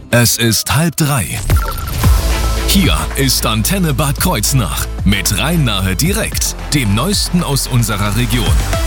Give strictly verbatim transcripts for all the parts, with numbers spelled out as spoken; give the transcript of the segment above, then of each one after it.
Es ist halb drei. Hier ist Antenne Bad Kreuznach mit Rhein-Nahe direkt, dem Neuesten aus unserer Region.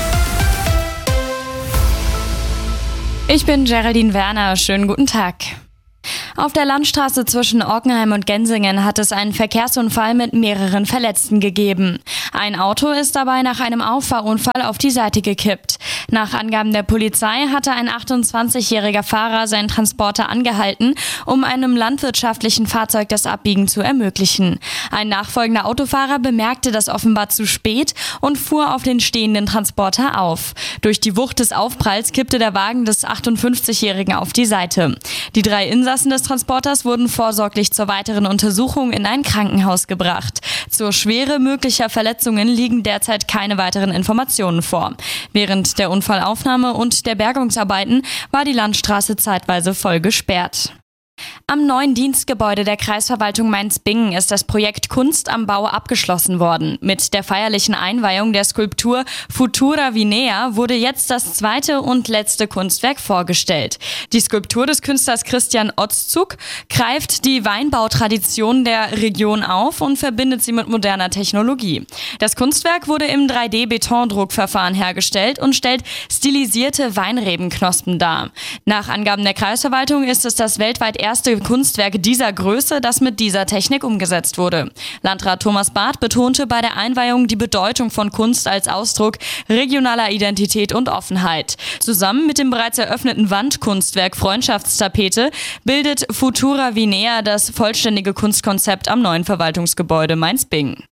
Ich bin Geraldine Werner, schönen guten Tag. Auf der Landstraße zwischen Ockenheim und Gensingen hat es einen Verkehrsunfall mit mehreren Verletzten gegeben. Ein Auto ist dabei nach einem Auffahrunfall auf die Seite gekippt. Nach Angaben der Polizei hatte ein achtundzwanzigjähriger Fahrer seinen Transporter angehalten, um einem landwirtschaftlichen Fahrzeug das Abbiegen zu ermöglichen. Ein nachfolgender Autofahrer bemerkte das offenbar zu spät und fuhr auf den stehenden Transporter auf. Durch die Wucht des Aufpralls kippte der Wagen des achtundfünfzigjährigen auf die Seite. Die drei Insassen des Transporters wurden vorsorglich zur weiteren Untersuchung in ein Krankenhaus gebracht. Zur Schwere möglicher Verletzungen liegen derzeit keine weiteren Informationen vor. Während der Unfallaufnahme und der Bergungsarbeiten war die Landstraße zeitweise voll gesperrt. Am neuen Dienstgebäude der Kreisverwaltung Mainz-Bingen ist das Projekt Kunst am Bau abgeschlossen worden. Mit der feierlichen Einweihung der Skulptur Futura Vinea wurde jetzt das zweite und letzte Kunstwerk vorgestellt. Die Skulptur des Künstlers Christian Otzug greift die Weinbautradition der Region auf und verbindet sie mit moderner Technologie. Das Kunstwerk wurde im drei D Betondruckverfahren hergestellt und stellt stilisierte Weinrebenknospen dar. Nach Angaben der Kreisverwaltung ist es das weltweit erste Kunstwerk dieser Größe, das mit dieser Technik umgesetzt wurde. Landrat Thomas Barth betonte bei der Einweihung die Bedeutung von Kunst als Ausdruck regionaler Identität und Offenheit. Zusammen mit dem bereits eröffneten Wandkunstwerk Freundschaftstapete bildet Futura Vinea das vollständige Kunstkonzept am neuen Verwaltungsgebäude Mainz-Bingen.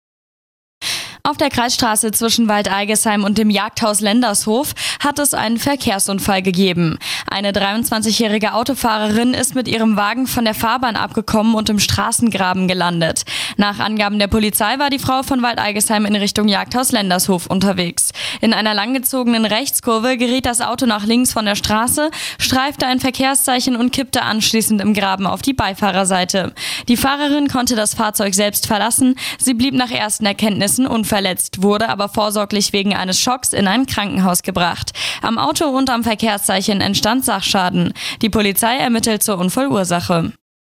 Auf der Kreisstraße zwischen Waldeigesheim und dem Jagdhaus Lendershof hat es einen Verkehrsunfall gegeben. Eine dreiundzwanzigjährige Autofahrerin ist mit ihrem Wagen von der Fahrbahn abgekommen und im Straßengraben gelandet. Nach Angaben der Polizei war die Frau von Waldeigesheim in Richtung Jagdhaus Lendershof unterwegs. In einer langgezogenen Rechtskurve geriet das Auto nach links von der Straße, streifte ein Verkehrszeichen und kippte anschließend im Graben auf die Beifahrerseite. Die Fahrerin konnte das Fahrzeug selbst verlassen. Sie blieb nach ersten Erkenntnissen unverletzt. Verletzt, wurde aber vorsorglich wegen eines Schocks in ein Krankenhaus gebracht. Am Auto und am Verkehrszeichen entstand Sachschaden. Die Polizei ermittelt zur Unfallursache.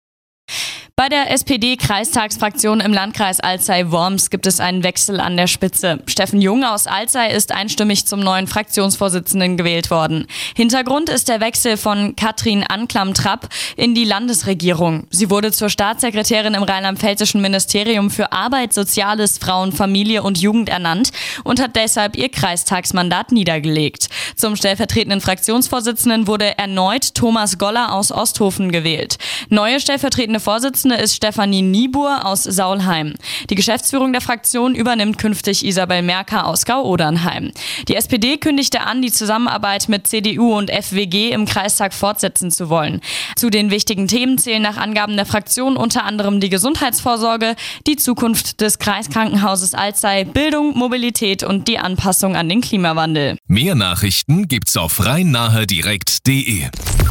Bei der S P D-Kreistagsfraktion im Landkreis Alzey-Worms gibt es einen Wechsel an der Spitze. Steffen Jung aus Alzey ist einstimmig zum neuen Fraktionsvorsitzenden gewählt worden. Hintergrund ist der Wechsel von Katrin Anklam-Trapp in die Landesregierung. Sie wurde zur Staatssekretärin im rheinland-pfälzischen Ministerium für Arbeit, Soziales, Frauen, Familie und Jugend ernannt und hat deshalb ihr Kreistagsmandat niedergelegt. Zum stellvertretenden Fraktionsvorsitzenden wurde erneut Thomas Goller aus Osthofen gewählt. Neue stellvertretende Vorsitzende ist Stefanie Niebuhr aus Saulheim. Die Geschäftsführung der Fraktion übernimmt künftig Isabel Merker aus Gau-Odernheim. Die S P D kündigte an, die Zusammenarbeit mit C D U und F W G im Kreistag fortsetzen zu wollen. Zu den wichtigen Themen zählen nach Angaben der Fraktion unter anderem die Gesundheitsvorsorge, die Zukunft des Kreiskrankenhauses Alzey, Bildung, Mobilität und die Anpassung an den Klimawandel. Mehr Nachrichten gibt's auf rhein-nahe direkt punkt de.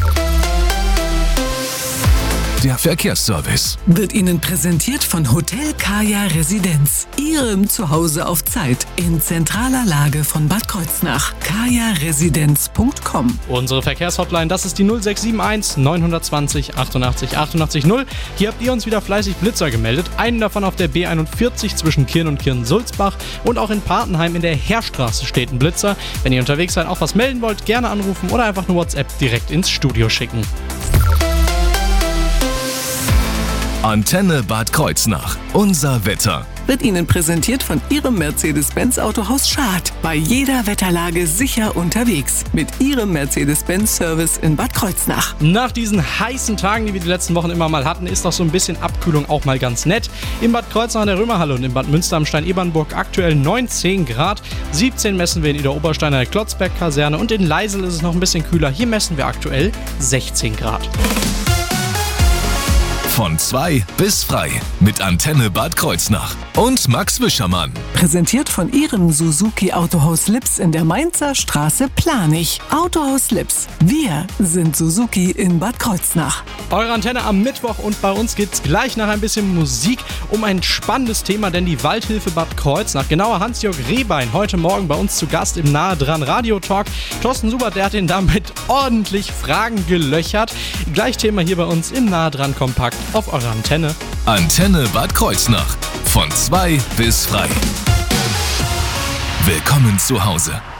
Der Verkehrsservice wird Ihnen präsentiert von Hotel Kaya Residenz. Ihrem Zuhause auf Zeit in zentraler Lage von Bad Kreuznach. kaya residenz punkt com. Unsere Verkehrshotline, das ist die null sechs sieben eins neun zwei null achtundachtzig achtundachtzig null. Hier habt ihr uns wieder fleißig Blitzer gemeldet. Einen davon auf der B einundvierzig zwischen Kirn und Kirn-Sulzbach und auch in Partenheim in der Heerstraße steht ein Blitzer. Wenn ihr unterwegs seid, auch was melden wollt, gerne anrufen oder einfach eine WhatsApp direkt ins Studio schicken. Antenne Bad Kreuznach. Unser Wetter. Wird Ihnen präsentiert von Ihrem Mercedes-Benz Autohaus Schad. Bei jeder Wetterlage sicher unterwegs. Mit Ihrem Mercedes-Benz-Service in Bad Kreuznach. Nach diesen heißen Tagen, die wir die letzten Wochen immer mal hatten, ist doch so ein bisschen Abkühlung auch mal ganz nett. In Bad Kreuznach in der Römerhalle und in Bad Münster am Stein-Ebernburg aktuell neunzehn Grad. siebzehn messen wir in Idar-Oberstein in der Klotzberg-Kaserne und in Leisel ist es noch ein bisschen kühler. Hier messen wir aktuell sechzehn Grad. Von zwei bis frei mit Antenne Bad Kreuznach und Max Wischermann. Präsentiert von Ihrem Suzuki Autohaus Lips in der Mainzer Straße Planich. Autohaus Lips. Wir sind Suzuki in Bad Kreuznach. Eure Antenne am Mittwoch und bei uns geht's gleich nach ein bisschen Musik um ein spannendes Thema, denn die Waldhilfe Bad Kreuznach, genauer Hans-Jörg Rehbein, heute Morgen bei uns zu Gast im Nahe dran Radio Talk. Thorsten Subert, der hat ihn damit ordentlich Fragen gelöchert. Gleich Thema hier bei uns im Nahe dran Kompakt auf eurer Antenne. Antenne Bad Kreuznach. Von zwei bis frei. Willkommen zu Hause.